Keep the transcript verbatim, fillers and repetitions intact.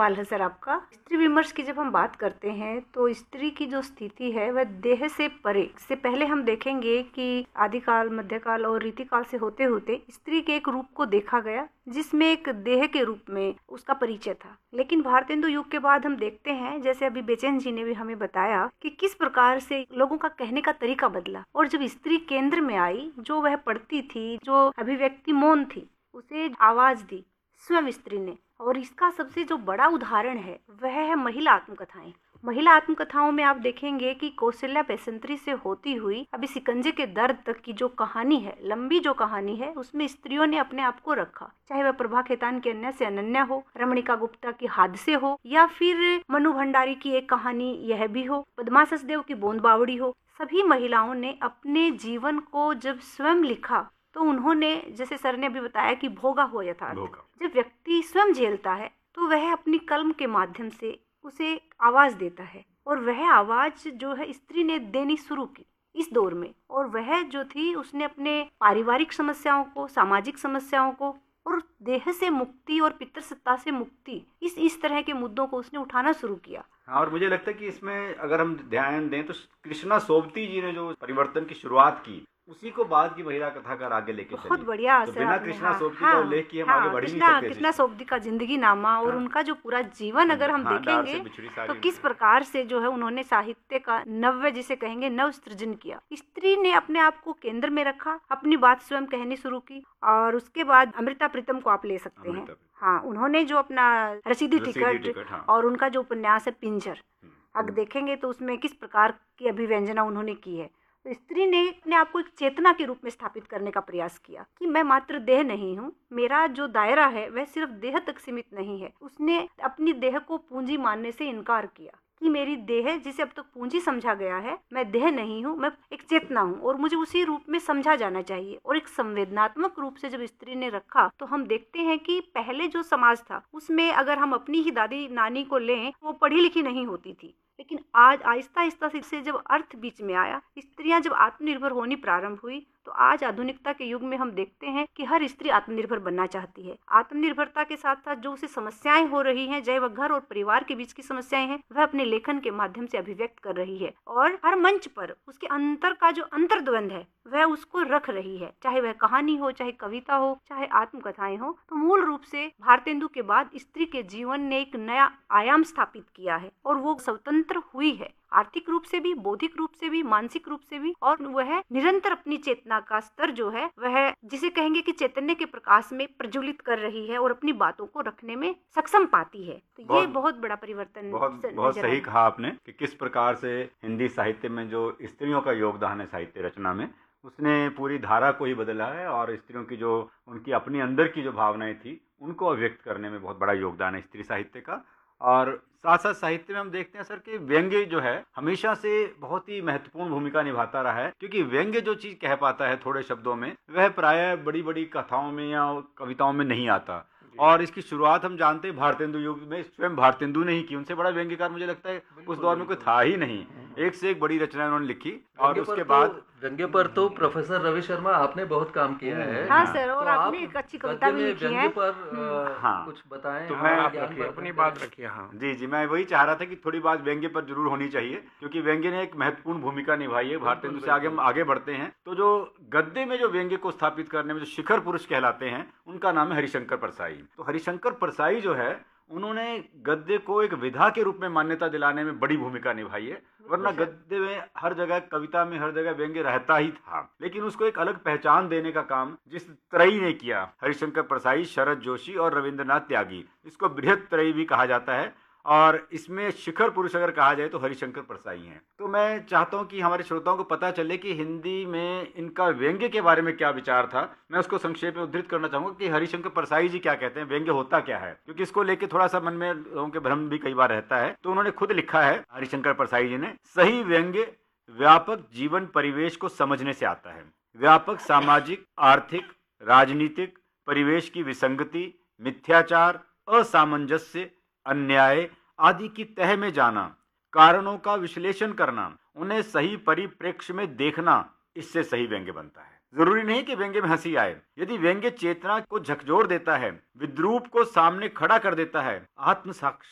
सवाल है सर आपका। स्त्री विमर्श की जब हम बात करते हैं तो स्त्री की जो स्थिति है वह देह से परे, से पहले हम देखेंगे कि आदिकाल, मध्यकाल और रीतिकाल से होते होते स्त्री के एक रूप को देखा गया जिसमें एक देह के रूप में उसका परिचय था। लेकिन भारतेंदु युग के बाद हम देखते हैं, जैसे अभी बेचैन जी ने भी हमें बताया, कि किस प्रकार से लोगों का कहने का तरीका बदला और जब स्त्री केंद्र में आई, जो वह पढ़ती थी, जो अभिव्यक्ति मौन थी, उसे आवाज दी स्वयं स्त्री ने। और इसका सबसे जो बड़ा उदाहरण है वह है महिला आत्मकथाएं। महिला आत्मकथाओं में आप देखेंगे कि कौशल्या पैसेंत्री से होती हुई अभी शिकंजे के दर्द तक की जो कहानी है, लंबी जो कहानी है, उसमें स्त्रियों ने अपने आप को रखा। चाहे वह प्रभा खेतान की अन्य से अनन्या हो, रमणिका गुप्ता की हादसे हो, या फिर मनु भंडारी की एक कहानी यह भी हो, पद्मा सचदेव की बूंद बावड़ी हो। सभी महिलाओं ने अपने जीवन को जब स्वयं लिखा तो उन्होंने, जैसे सर ने अभी बताया कि भोगा हुआ यथार्थ, जब व्यक्ति स्वयं झेलता है तो वह अपनी कलम के माध्यम से उसे आवाज देता है। और वह आवाज जो है स्त्री ने देनी शुरू की इस दौर में, और वह जो थी उसने अपने पारिवारिक समस्याओं को, सामाजिक समस्याओं को और देह से मुक्ति और पितृसत्ता से मुक्ति, इस इस तरह के मुद्दों को उसने उठाना शुरू किया। हाँ, और मुझे लगता है कि इसमें अगर हम ध्यान दें तो कृष्णा सोबती जी ने जो परिवर्तन की शुरुआत की, उसी को बाद की महिला कथाकार आगे लेके चली। बहुत बढ़िया तो बिना कृष्णा हाँ, सोबती हाँ, का उल्लेख किए हम हाँ, आगे बढ़ ही नहीं कृष्णा सकते। कृष्णा सोबती का जिंदगी नामा और हाँ, उनका जो पूरा जीवन अगर हम हाँ, देखेंगे तो किस प्रकार से जो है उन्होंने साहित्य का नव्य, जिसे कहेंगे, नव सृजन किया। स्त्री ने अपने आप को केंद्र में रखा, अपनी बात स्वयं कहनी शुरू की। और उसके बाद अमृता प्रीतम को आप ले सकते हैं। हाँ, उन्होंने जो अपना रसीदी टिकट हाँ। और उनका जो उपन्यास है पिंजर, अगर देखेंगे तो उसमें किस प्रकार की अभिव्यंजना उन्होंने की है। तो स्त्री ने अपने आप को एक चेतना के रूप में स्थापित करने का प्रयास किया कि मैं मात्र देह नहीं हूँ, मेरा जो दायरा है वह सिर्फ देह तक सीमित नहीं है। उसने अपनी देह को पूंजी मानने से इनकार किया कि मेरी देह, जिसे अब तक तो पूंजी समझा गया है, मैं देह नहीं हूँ, मैं एक चेतना हूँ और मुझे उसी रूप में समझा जाना चाहिए। और एक संवेदनात्मक रूप से जब स्त्री ने रखा तो हम देखते हैं कि पहले जो समाज था उसमें अगर हम अपनी ही दादी नानी को लें, वो पढ़ी लिखी नहीं होती थी। लेकिन आज आहिस्ता आहिस्ता से जब अर्थ बीच में आया, स्त्रियां जब आत्मनिर्भर होनी प्रारंभ हुई, तो आज आधुनिकता के युग में हम देखते हैं कि हर स्त्री आत्मनिर्भर बनना चाहती है। आत्मनिर्भरता के साथ साथ जो उसे समस्याएं हो रही हैं, चाहे वह घर और परिवार के बीच की समस्याएं हैं, वह अपने लेखन के माध्यम से अभिव्यक्त कर रही है। और हर मंच पर उसके अंतर का जो अंतर्द्वंद है वह उसको रख रही है, चाहे वह कहानी हो, चाहे कविता हो, चाहे आत्मकथाएं हो। तो मूल रूप से भारतेंदु के बाद स्त्री के जीवन ने एक नया आयाम स्थापित किया है और वो स्वतंत्र हुई है, आर्थिक रूप से भी, बौद्धिक रूप से भी, मानसिक रूप से भी। और वह निरंतर अपनी चेतना का स्तर जो है वह, जिसे कहेंगे कि चैतन्य के प्रकाश में प्रज्वलित कर रही है और अपनी बातों को रखने में सक्षम पाती है। तो बहुत, ये बहुत बड़ा परिवर्तन बहुत, बहुत सही कहा आपने कि किस प्रकार से हिंदी साहित्य में जो स्त्रियों का योगदान है साहित्य रचना में, उसने पूरी धारा को ही बदला है और स्त्रियों की जो उनकी अपनी अंदर की जो भावनाएं थी उनको अभिव्यक्त करने में बहुत बड़ा योगदान है स्त्री साहित्य का। और साथ साथ साहित्य में हम देखते हैं सर कि व्यंग्य जो है हमेशा से बहुत ही महत्वपूर्ण भूमिका निभाता रहा है, क्योंकि व्यंग्य जो चीज कह पाता है थोड़े शब्दों में, वह प्रायः बड़ी बड़ी कथाओं में या कविताओं में नहीं आता। और इसकी शुरुआत हम जानते हैं भारतेंदु युग में स्वयं भारतेंदु ने ही की। उनसे बड़ा व्यंग्यकार मुझे लगता है उस दौर में कोई था ही नहीं। एक से एक बड़ी रचना उन्होंने लिखी। और उसके बाद व्यंग्य पर तो प्रोफेसर रवि शर्मा आपने बहुत काम किया है। हाँ सर, और आपने एक अच्छी कविता भी लिखी है। पर हाँ, कुछ बताएं। तो मैं अपनी बात रखिए। हाँ जी जी, मैं वही चाह रहा था कि थोड़ी बात व्यंग्य पर जरूर होनी चाहिए, क्योंकि व्यंग्य ने एक महत्वपूर्ण भूमिका निभाई है भारतेंदु से। आगे हम आगे बढ़ते हैं तो जो गद्य में जो व्यंग्य को स्थापित करने में जो शिखर पुरुष कहलाते हैं, उनका नाम है हरिशंकर परसाई। तो हरिशंकर परसाई जो है, उन्होंने गद्य को एक विधा के रूप में मान्यता दिलाने में बड़ी भूमिका निभाई है। वरना गद्य में हर जगह, कविता में हर जगह व्यंग्य रहता ही था, लेकिन उसको एक अलग पहचान देने का काम जिस त्रयी ने किया, हरिशंकर परसाई, शरद जोशी और रविंद्रनाथ त्यागी, इसको बृहत त्रयी भी कहा जाता है। और इसमें शिखर पुरुष अगर कहा जाए तो हरिशंकर परसाई हैं। तो मैं चाहता हूं कि हमारे श्रोताओं को पता चले कि हिंदी में इनका व्यंग्य के बारे में क्या विचार था। मैं उसको संक्षेप में उद्धृत करना चाहूंगा कि हरिशंकर परसाई जी क्या कहते हैं, व्यंग्य होता क्या है, क्योंकि इसको लेके थोड़ा सा मन में लोगों के भ्रम भी कई बार रहता है। तो उन्होंने खुद लिखा है हरिशंकर परसाई जी ने, सही व्यंग्य व्यापक जीवन परिवेश को समझने से आता है। व्यापक सामाजिक, आर्थिक, राजनीतिक परिवेश की विसंगति, मिथ्याचार, असामंजस्य, अन्याय आदि की तह में जाना, कारणों का विश्लेषण करना, उन्हें सही परिप्रेक्ष्य में देखना, इससे सही व्यंग्य बनता है। जरूरी नहीं कि व्यंग्य में हंसी आए। यदि व्यंग्य चेतना को झकझोर देता है, विद्रूप को सामने खड़ा कर देता है, आत्म